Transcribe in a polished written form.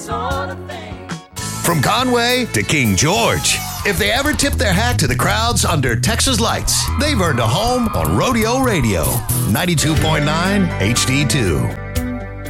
From Conway to King George, if they ever tip their hat to the crowds under Texas lights, they've earned a home on Rodeo Radio, 92.9 HD2.